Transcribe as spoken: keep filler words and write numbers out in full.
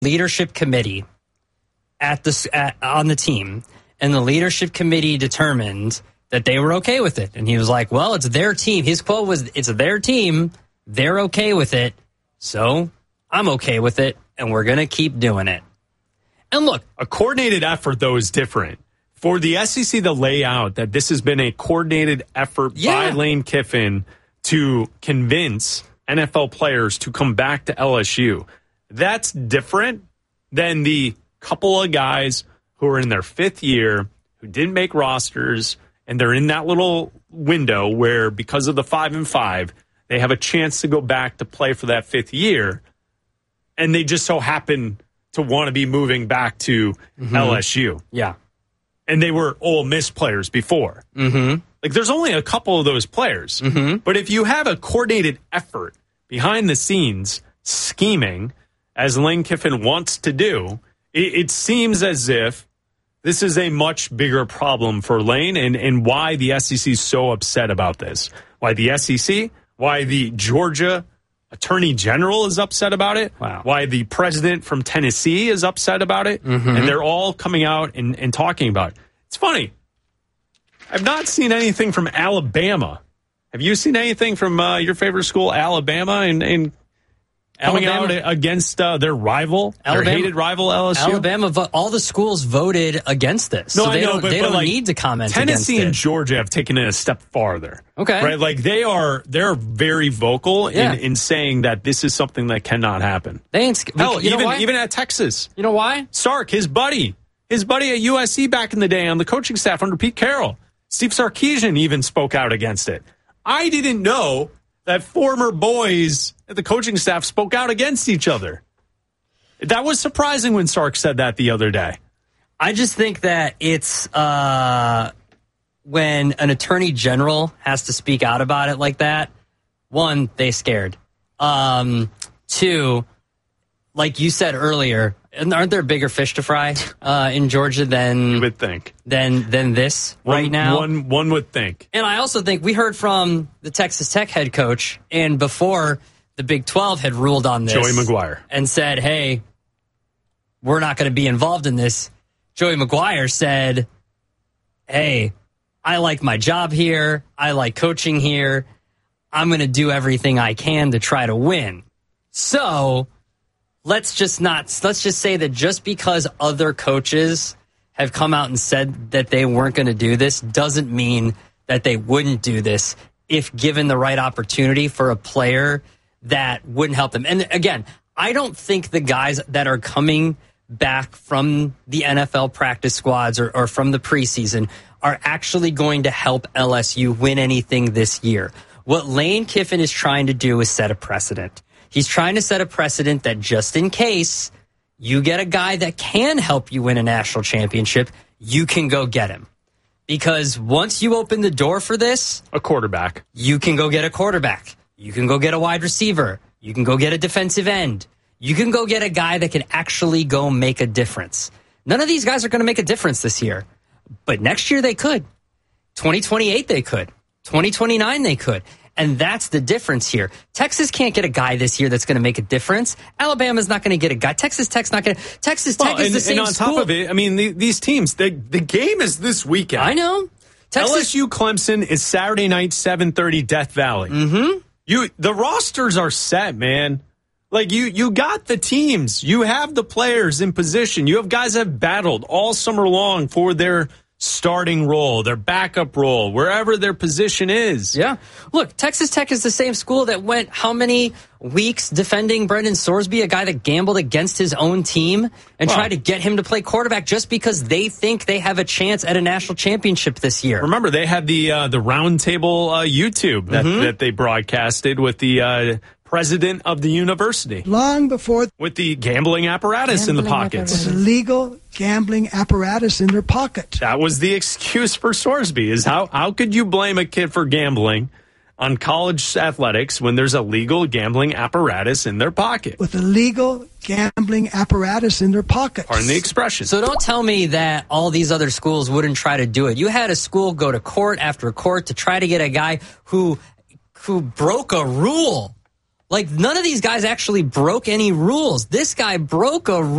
leadership committee at the at, on the team, and the leadership committee determined that they were okay with it. And he was like, well, it's their team. His quote was, it's their team. They're okay with it. So I'm okay with it, and we're going to keep doing it. And look, a coordinated effort, though, is different. For the S E C to lay out that this has been a coordinated effort yeah. by Lane Kiffin to convince N F L players to come back to L S U, that's different than the couple of guys who are in their fifth year, who didn't make rosters, and they're in that little window where, because of the five and five, they have a chance to go back to play for that fifth year, and they just so happen to want to be moving back to mm-hmm. L S U. Yeah. And they were Ole Miss players before. Mm-hmm. Like, there's only a couple of those players. Mm-hmm. But if you have a coordinated effort behind the scenes, scheming, as Lane Kiffin wants to do, it, it seems as if this is a much bigger problem for Lane, and, and why the S E C is so upset about this. Why the S E C, why the Georgia Attorney General is upset about it, wow. why the president from Tennessee is upset about it, mm-hmm. and they're all coming out and, and talking about it. It's funny. I've not seen anything from Alabama. Have you seen anything from uh, your favorite school, Alabama, and, and coming Alabama. out against uh, their rival, Alabama, their hated rival, L S U? Alabama, vo- all the schools voted against this. No, so they I know, don't, but, they but don't like, need to comment Tennessee against and it. Georgia have taken it a step farther. Okay. Right? Like, they are they're very vocal yeah. in, in saying that this is something that cannot happen. They ain't, Hell, you even, know even at Texas. You know why? Sark, his buddy, his buddy at U S C back in the day on the coaching staff under Pete Carroll, Steve Sarkisian even spoke out against it. I didn't know that former boys at the coaching staff spoke out against each other. That was surprising when Sark said that the other day. I just think that it's uh, when an attorney general has to speak out about it like that, one, they scared. Um, two, like you said earlier, aren't there bigger fish to fry uh, in Georgia than you would think than than this one, right now? One one would think. And I also think we heard from the Texas Tech head coach, and before the Big twelve had ruled on this, Joey McGuire, and said, "Hey, we're not going to be involved in this." Joey McGuire said, "Hey, I like my job here. I like coaching here. I'm going to do everything I can to try to win." So let's just not, let's just say that just because other coaches have come out and said that they weren't going to do this doesn't mean that they wouldn't do this if given the right opportunity for a player that wouldn't help them. And again, I don't think the guys that are coming back from the N F L practice squads or, or from the preseason are actually going to help L S U win anything this year. What Lane Kiffin is trying to do is set a precedent. He's trying to set a precedent that just in case you get a guy that can help you win a national championship, you can go get him. Because once you open the door for this, a quarterback, you can go get a quarterback. You can go get a wide receiver. You can go get a defensive end. You can go get a guy that can actually go make a difference. None of these guys are going to make a difference this year. But next year they could. twenty twenty-eight they could. twenty twenty-nine they could. And that's the difference here. Texas can't get a guy this year that's going to make a difference. Alabama's not going to get a guy. Texas Tech's not going to. Texas Tech well, is and, the same and on school. top of it, I mean, the, these teams, the, the game is this weekend. I know. Texas, L S U Clemson is Saturday night, seven thirty, Death Valley. Mm-hmm. You, the rosters are set, man. Like, you, you got the teams. You have the players in position. You have guys that have battled all summer long for their starting role, their backup role, wherever their position is. Yeah. Look, Texas Tech is the same school that went how many weeks defending Brendan Sorsby, a guy that gambled against his own team and well, tried to get him to play quarterback just because they think they have a chance at a national championship this year. Remember, they had the uh, the roundtable uh, YouTube that, mm-hmm. that they broadcasted with the uh, president of the university. Long before... With the gambling apparatus gambling in the pockets. With the legal gambling apparatus in their pocket. That was the excuse for Sorsby, is how, how could you blame a kid for gambling on college athletics when there's a legal gambling apparatus in their pocket? With a legal gambling apparatus in their pocket. Pardon the expression. So don't tell me that all these other schools wouldn't try to do it. You had a school go to court after court to try to get a guy who who broke a rule. Like, none of these guys actually broke any rules. This guy broke a rule.